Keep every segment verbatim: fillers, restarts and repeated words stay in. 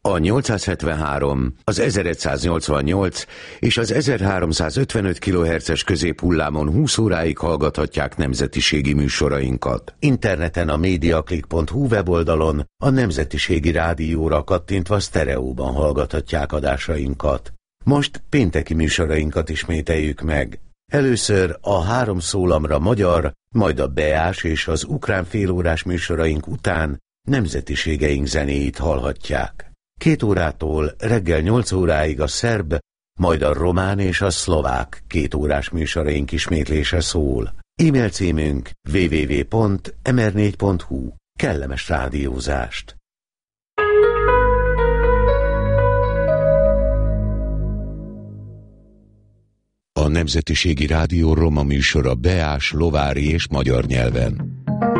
A nyolcszázhetvenhárom, az ezeregyszáznyolcvannyolc és az ezerháromszázötvenöt kilohertzes középhullámon húsz óráig hallgathatják nemzetiségi műsorainkat. Interneten a mediaclick pont hu weboldalon a Nemzetiségi Rádióra kattintva sztereóban hallgathatják adásainkat. Most pénteki műsorainkat ismételjük meg. Először a három szólamra magyar, majd a beás és az ukrán félórás műsoraink után nemzetiségeink zenéit hallhatják. Két órától reggel nyolc óráig a szerb, majd a román és a szlovák két órás műsoraink ismétlése szól. E-mail címünk double-u double-u double-u pont em er négy pont hu. Kellemes rádiózást! A Nemzetiségi Rádió roma műsora beás, lovári és magyar nyelven.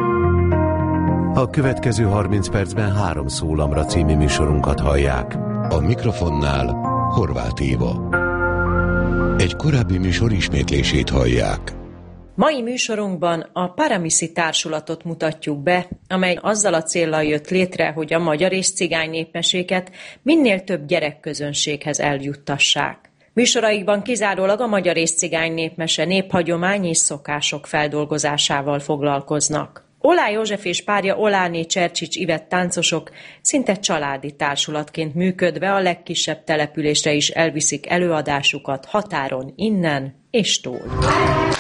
A következő harminc percben Három szólamra című műsorunkat hallják. A mikrofonnál Horváth Éva. Egy korábbi műsor ismétlését hallják. Mai műsorunkban a Paramiszi társulatot mutatjuk be, amely azzal a céllal jött létre, hogy a magyar és cigány népmeséket minél több gyerekközönséghez eljuttassák. Műsoraikban kizárólag a magyar és cigány népmese, néphagyomány és szokások feldolgozásával foglalkoznak. Olá József és párja Oláné Csercsics Ivett táncosok szinte családi társulatként működve a legkisebb településre is elviszik előadásukat határon innen és túl.